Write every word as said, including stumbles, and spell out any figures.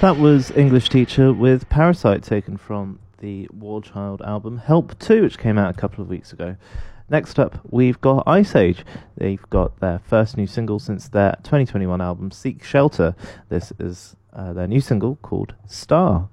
That was English Teacher with Parasite, taken from the War Child album Help two, which came out a couple of weeks ago. Next up, we've got Ice Age. They've got their first new single since their twenty twenty-one album Seek Shelter. This is uh, their new single called Star.